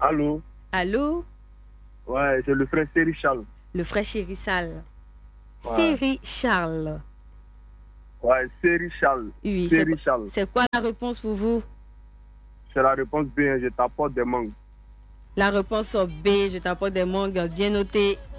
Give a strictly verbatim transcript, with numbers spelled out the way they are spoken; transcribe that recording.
Allô? Allô? Ouais, c'est le frère Séri Charles. Le frère Chéri Charles. Ouais. Séri Charles. Ouais, Séri Charles. Oui, c'est Séri quoi, Charles. c'est quoi la réponse pour vous? C'est la réponse B, je t'apporte des mangues. La réponse B, je t'apporte des mangues, bien noté.